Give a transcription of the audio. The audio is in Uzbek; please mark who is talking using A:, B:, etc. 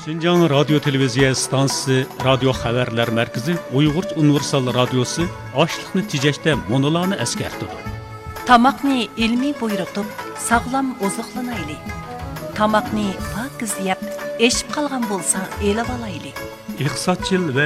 A: Şinjan Radyo Televiziya Stansiyasi Radio Xabarlar Markazi Uyg'ur Universal Radiosi ochliqni tejashda monolarni eskartdi.
B: Tamoqni ilmiy buyurtib, sog'lom oziqlanaylik. Tamoqni pokiz yeb, eshib qolgan bo'lsa, elib olaylik.
A: Iqtisodchil va